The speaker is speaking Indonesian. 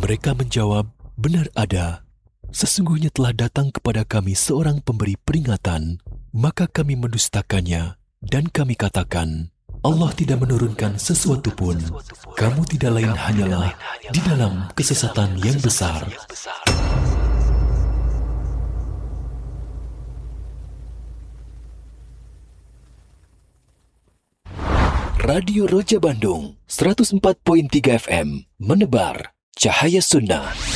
Mereka menjawab, benar ada. Sesungguhnya telah datang kepada kami seorang pemberi peringatan, maka kami mendustakannya, dan kami katakan, Allah tidak menurunkan sesuatu pun. Kamu tidak lain hanyalah di dalam kesesatan yang besar. Radio Roja Bandung 104.3 FM menebar cahaya sunnah.